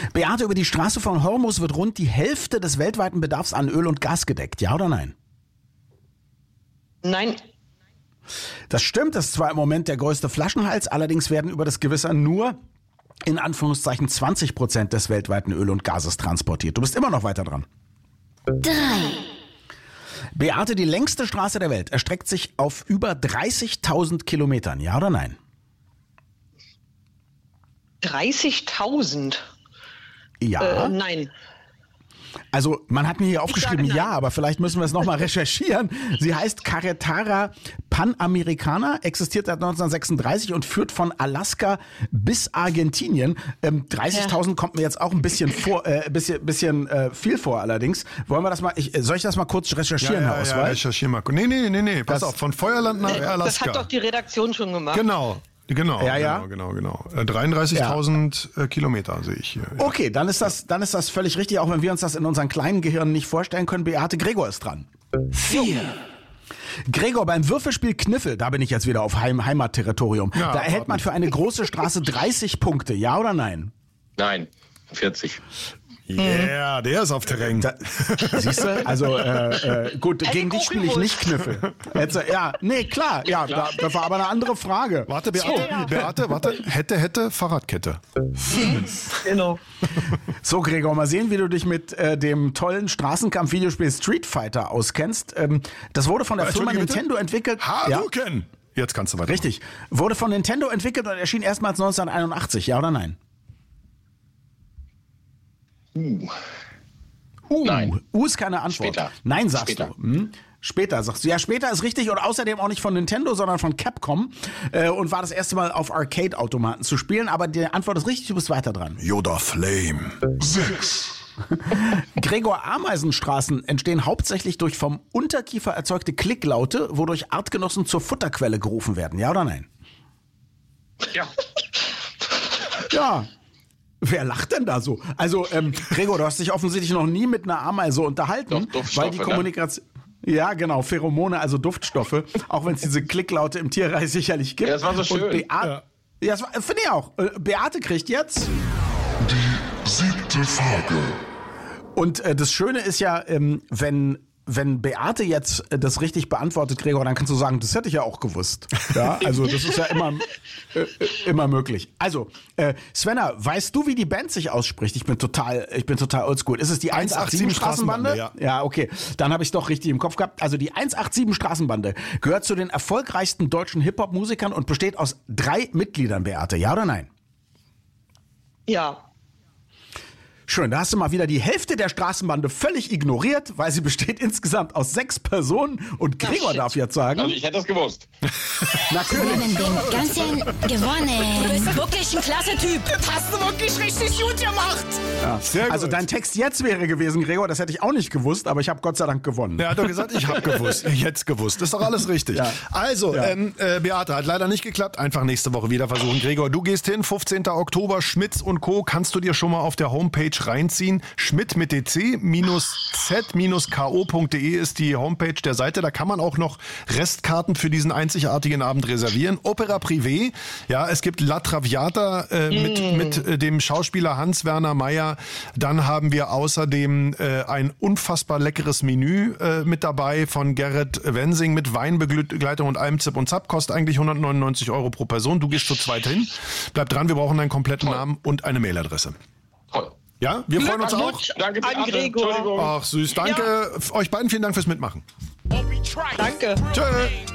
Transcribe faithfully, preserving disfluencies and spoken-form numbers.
Beate, über die Straße von Hormuz wird rund die Hälfte des weltweiten Bedarfs an Öl und Gas gedeckt. Ja oder nein? Nein. Das stimmt, das ist zwar im Moment der größte Flaschenhals, allerdings werden über das Gewässer nur in Anführungszeichen zwanzig Prozent des weltweiten Öl und Gases transportiert. Du bist immer noch weiter dran. drei. Beate, die längste Straße der Welt erstreckt sich auf über dreißigtausend Kilometern. Ja oder nein? dreißigtausend? Ja. Äh, nein. Also man hat mir hier aufgeschrieben, ja, aber vielleicht müssen wir es nochmal recherchieren. Sie heißt Carretera Panamericana, existiert seit neunzehnhundertsechsunddreißig und führt von Alaska bis Argentinien. Ähm, dreißigtausend ja. kommt mir jetzt auch ein bisschen vor, äh, bisschen, bisschen äh, viel vor allerdings. Wollen wir das mal, ich, soll ich das mal kurz recherchieren, ja, ja, Herr Oswald? Ja, recherchieren mal. Nee, nee, nee, nee, pass das, auf, von Feuerland nach Alaska. Das hat doch die Redaktion schon gemacht. Genau. Genau, ja, ja. genau, genau, genau. dreiunddreißigtausend ja. Kilometer sehe ich hier. Ja. Okay, dann ist das, dann ist das völlig richtig, auch wenn wir uns das in unseren kleinen Gehirnen nicht vorstellen können. Beate, Gregor ist dran. vier. Gregor, beim Würfelspiel Kniffel, da bin ich jetzt wieder auf Heim- Heimatterritorium, Ja, da erhält man für eine große Straße dreißig Punkte, ja oder nein? Nein, vierzig. Yeah, der ist auf Terrain. Da, siehst du? Also äh, äh, gut, gegen dich spiele ich nicht Kniffel. Jetzt, äh, ja, nee, klar, ja, da, das war aber eine andere Frage. Warte, Beate, So. Beate, warte. Hätte, hätte, Fahrradkette. Genau. So, Gregor, mal sehen, wie du dich mit äh, dem tollen Straßenkampf-Videospiel Street Fighter auskennst. Ähm, das wurde von der Firma Entschuldige, bitte? Nintendo entwickelt. Hadouken! Ja. Jetzt kannst du weiter. Richtig. Wurde von Nintendo entwickelt und erschien erstmals neunzehnhunderteinundachtzig, ja oder nein? Uh. Uh, Nein. U ist keine Antwort. Später. Nein, sagst Später. du. Hm? Später sagst du. Ja, später ist richtig und außerdem auch nicht von Nintendo, sondern von Capcom äh, und war das erste Mal auf Arcade-Automaten zu spielen. Aber die Antwort ist richtig, du bist weiter dran. Yoda Flame. sechs. Gregor, Ameisenstraßen entstehen hauptsächlich durch vom Unterkiefer erzeugte Klicklaute, wodurch Artgenossen zur Futterquelle gerufen werden. Ja oder nein? Ja. Ja. Wer lacht denn da so? Also, ähm, Gregor, du hast dich offensichtlich noch nie mit einer Ameise unterhalten, Doch, Duftstoffe, weil die ne? Kommunikation... Ja, genau, Pheromone, also Duftstoffe, auch wenn es diese Klicklaute im Tierreich sicherlich gibt. Ja, das war so schön. Und Beate, ja, ja das war- finde ich auch. Äh, Beate kriegt jetzt... Die siebte Frage. Und äh, das Schöne ist ja, ähm, wenn... Wenn Beate jetzt äh, das richtig beantwortet, Gregor, dann kannst du sagen, das hätte ich ja auch gewusst. Ja, also das ist ja immer, äh, äh, immer möglich. Also, äh, Svenna, weißt du, wie die Band sich ausspricht? Ich bin total, ich bin total oldschool. Ist es die eins acht sieben Straßenbande? Straßenbande, Ja. ja, okay. Dann habe ich es doch richtig im Kopf gehabt. Also die eins acht sieben Straßenbande gehört zu den erfolgreichsten deutschen Hip-Hop-Musikern und besteht aus drei Mitgliedern, Beate. Ja oder nein? Ja. Schön, da hast du mal wieder die Hälfte der Straßenbande völlig ignoriert, weil sie besteht insgesamt aus sechs Personen und Gregor shit. darf jetzt sagen, Also ich hätte das gewusst. natürlich. Gewonnen, den ganzen gewonnen. Du bist wirklich ein klasse Typ. Das hast du wirklich richtig gut gemacht. Sehr gut. Also dein Text jetzt wäre gewesen, Gregor, das hätte ich auch nicht gewusst, aber ich habe Gott sei Dank gewonnen. Er hat doch gesagt, ich hab gewusst. Jetzt gewusst. Ist doch alles richtig. Ja. Also, Ja. Ähm, äh, Beate, hat leider nicht geklappt. Einfach nächste Woche wieder versuchen. Gregor, du gehst hin. fünfzehnten Oktober, Schmitz und Co. Kannst du dir schon mal auf der Homepage reinziehen. Schmidt mit dc z k o punkt de ist die Homepage der Seite. Da kann man auch noch Restkarten für diesen einzigartigen Abend reservieren. Opera Privé. Ja, es gibt La Traviata äh, mit, mit äh, dem Schauspieler Hans-Werner Meyer. Dann haben wir außerdem äh, ein unfassbar leckeres Menü äh, mit dabei von Gerrit Wensing mit Weinbegleitung und allem Zip und Zap. Kostet eigentlich hundertneunundneunzig Euro pro Person. Du gehst zu zweit hin. Bleib dran, wir brauchen deinen kompletten Toll. Namen und eine Mailadresse. Toll. Ja, wir freuen uns auch. Danke, An Beate. Gregor. Entschuldigung. Ach süß, danke. Euch beiden vielen Dank fürs Mitmachen. Danke. Tschö.